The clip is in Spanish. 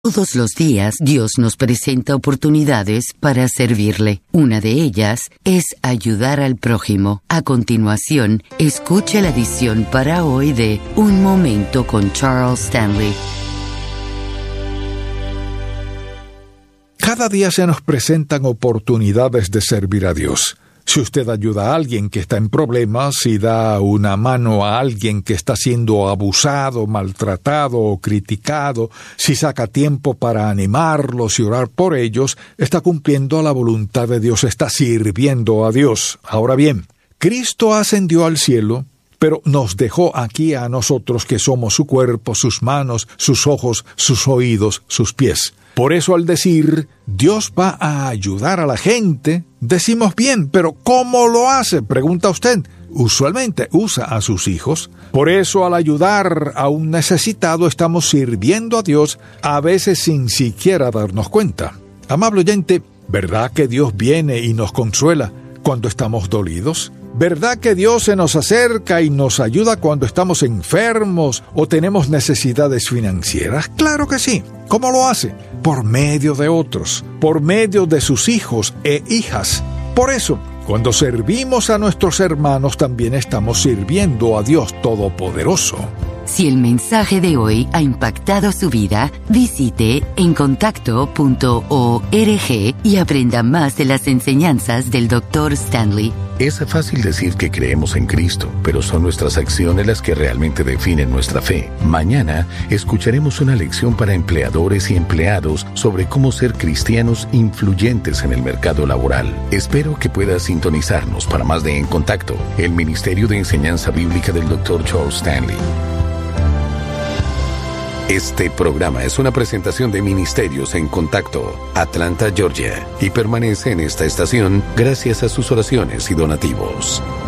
Todos los días Dios nos presenta oportunidades para servirle. Una de ellas es ayudar al prójimo. A continuación, escuche la edición para hoy de Un Momento con Charles Stanley. Cada día se nos presentan oportunidades de servir a Dios. Si usted ayuda a alguien que está en problemas, si da una mano a alguien que está siendo abusado, maltratado o criticado, si saca tiempo para animarlos y orar por ellos, está cumpliendo la voluntad de Dios, está sirviendo a Dios. Ahora bien, Cristo ascendió al cielo, pero nos dejó aquí a nosotros que somos su cuerpo, sus manos, sus ojos, sus oídos, sus pies. Por eso al decir, Dios va a ayudar a la gente, decimos bien, pero ¿cómo lo hace? Pregunta usted. Usualmente usa a sus hijos. Por eso al ayudar a un necesitado estamos sirviendo a Dios, a veces sin siquiera darnos cuenta. Amable oyente, ¿verdad que Dios viene y nos consuela cuando estamos dolidos? ¿Verdad que Dios se nos acerca y nos ayuda cuando estamos enfermos o tenemos necesidades financieras? Claro que sí. ¿Cómo lo hace? Por medio de otros, por medio de sus hijos e hijas. Por eso, cuando servimos a nuestros hermanos, también estamos sirviendo a Dios Todopoderoso. Si el mensaje de hoy ha impactado su vida, visite encontacto.org y aprenda más de las enseñanzas del Dr. Stanley. Es fácil decir que creemos en Cristo, pero son nuestras acciones las que realmente definen nuestra fe. Mañana escucharemos una lección para empleadores y empleados sobre cómo ser cristianos influyentes en el mercado laboral. Espero que puedas sintonizarnos para más de En Contacto, el Ministerio de Enseñanza Bíblica del Dr. Charles Stanley. Este programa es una presentación de Ministerios en Contacto, Atlanta, Georgia, y permanece en esta estación gracias a sus oraciones y donativos.